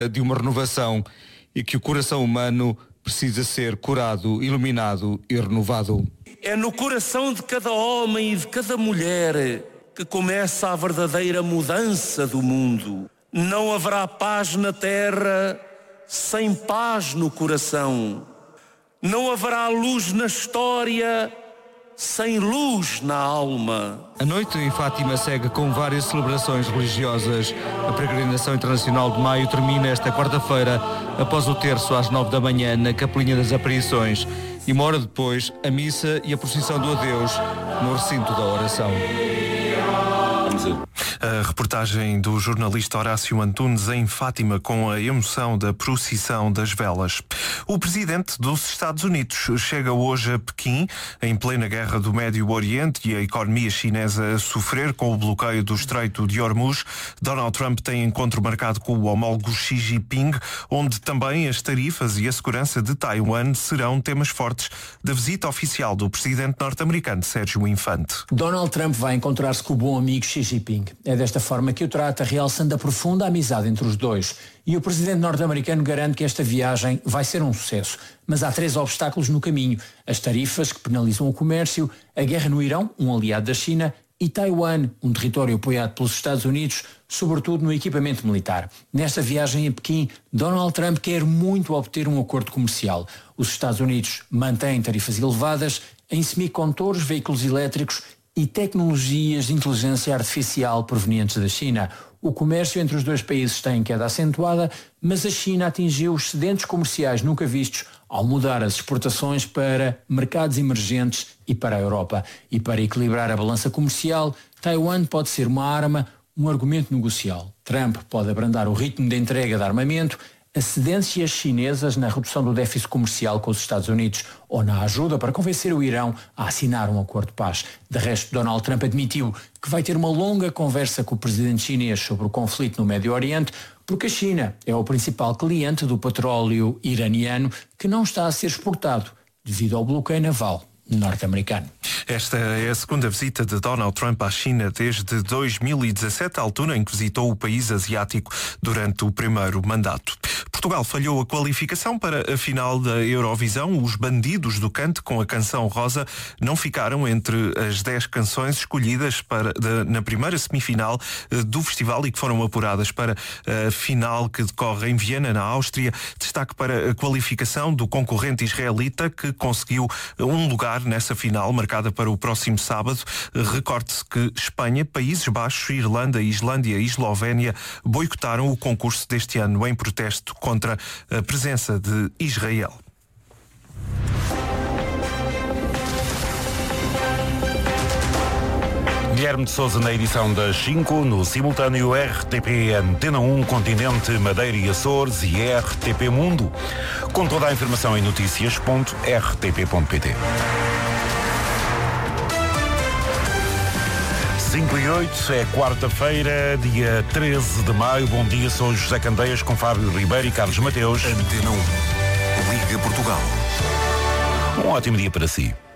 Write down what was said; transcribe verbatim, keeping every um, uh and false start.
de uma renovação e que o coração humano precisa ser curado, iluminado e renovado. É no coração de cada homem e de cada mulher que começa a verdadeira mudança do mundo. Não haverá paz na terra sem paz no coração. Não haverá luz na história sem luz na alma. A noite em Fátima segue com várias celebrações religiosas. A peregrinação internacional de maio termina esta quarta-feira, após o terço às nove da manhã, na Capelinha das Aparições. E uma hora depois, a missa e a procissão do adeus no recinto da oração. A reportagem do jornalista Horácio Antunes em Fátima com a emoção da procissão das velas. O presidente dos Estados Unidos chega hoje a Pequim, em plena guerra do Médio Oriente e a economia chinesa a sofrer com o bloqueio do Estreito de Hormuz. Donald Trump tem encontro marcado com o homólogo Xi Jinping, onde também as tarifas e a segurança de Taiwan serão temas fortes da visita oficial do presidente norte-americano Sérgio Infante. Donald Trump vai encontrar-se com o bom amigo Xi Jinping. É desta forma que o trata, realçando a profunda amizade entre os dois. E o presidente norte-americano garante que esta viagem vai ser um sucesso. Mas há três obstáculos no caminho. As tarifas, que penalizam o comércio, a guerra no Irão, um aliado da China, e Taiwan, um território apoiado pelos Estados Unidos, sobretudo no equipamento militar. Nesta viagem a Pequim, Donald Trump quer muito obter um acordo comercial. Os Estados Unidos mantêm tarifas elevadas em semicondutores, veículos elétricos e tecnologias de inteligência artificial provenientes da China. O comércio entre os dois países está em queda acentuada, mas a China atingiu excedentes comerciais nunca vistos ao mudar as exportações para mercados emergentes e para a Europa. E para equilibrar a balança comercial, Taiwan pode ser uma arma, um argumento negocial. Trump pode abrandar o ritmo de entrega de armamento, as cedências chinesas na redução do déficit comercial com os Estados Unidos ou na ajuda para convencer o Irão a assinar um acordo de paz. De resto, Donald Trump admitiu que vai ter uma longa conversa com o presidente chinês sobre o conflito no Médio Oriente, porque a China é o principal cliente do petróleo iraniano que não está a ser exportado devido ao bloqueio naval norte-americano. Esta é a segunda visita de Donald Trump à China desde dois mil e dezassete, a altura em que visitou o país asiático durante o primeiro mandato. Portugal falhou a qualificação para a final da Eurovisão. Os Bandidos do Cante, com a canção Rosa, não ficaram entre as dez canções escolhidas para, de, na primeira semifinal uh, do festival e que foram apuradas para a final que decorre em Viena, na Áustria. Destaque para a qualificação do concorrente israelita, que conseguiu um lugar nessa final, marcada para o próximo sábado. Recorde-se que Espanha, Países Baixos, Irlanda, Islândia e Eslovénia boicotaram o concurso deste ano em protesto contra a presença de Israel. Guilherme de Sousa na edição das cinco, no simultâneo R T P Antena um, Continente, Madeira e Açores e R T P Mundo. Com toda a informação em notícias ponto r t p ponto p t. cinco e oito, é quarta-feira, dia treze de maio. Bom dia, sou José Candeias com Fábio Ribeiro e Carlos Mateus. Antena um, Liga Portugal. Um ótimo dia para si.